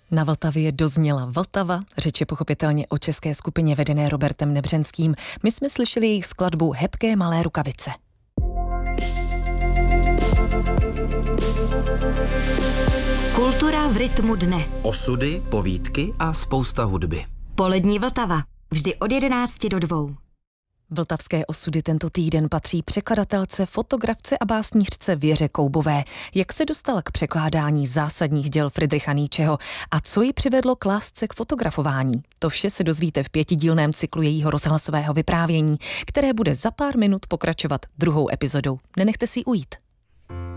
Na Vltavě dozněla Vltava, řeč je pochopitelně o české skupině vedené Robertem Nebřenským. My jsme slyšeli jejich skladbu Hebké malé rukavice. Kultura v rytmu dne. Osudy, povídky a spousta hudby. Polední Vltava. Vždy od 11 do 2. Vltavské osudy tento týden patří překladatelce, fotografce a básnířce Věře Koubové. Jak se dostala k překládání zásadních děl Friedricha Nietzscheho a co ji přivedlo k lásce k fotografování? To vše se dozvíte v 5dílném cyklu jejího rozhlasového vyprávění, které bude za pár minut pokračovat druhou epizodou. Nenechte si ujít.